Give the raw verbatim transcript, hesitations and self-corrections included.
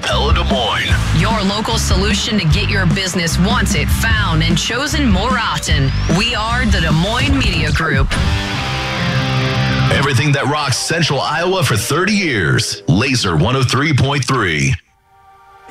Pella Des Moines. Your local solution to get your business wanted, found, and chosen more often. We are the Des Moines Media Group. Everything that rocks Central Iowa for thirty years. Laser one oh three point three.